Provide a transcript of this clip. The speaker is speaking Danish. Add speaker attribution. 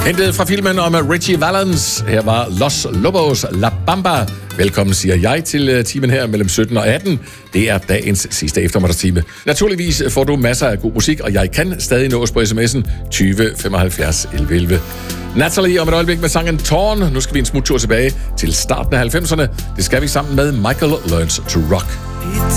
Speaker 1: Hentet fra filmen om Richie Valens. Her var Los Lobos La Bamba. Velkommen, siger jeg, til timen her mellem 17 og 18. Det er dagens sidste eftermiddagstime. Naturligvis får du masser af god musik, og jeg kan stadig nås på sms'en 20 75 11 11. Natalie om et øjeblik med sangen Torn. Nu skal vi en smuttur tilbage til starten af 90'erne. Det skal vi sammen med Michael Learns to Rock.